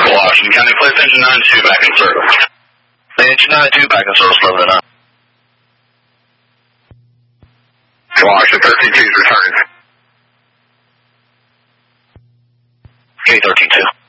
Washington County, place engine 92 back in service. Engine 92 back in service, 1109. Washington 13-2 is returning. Okay, 13-2.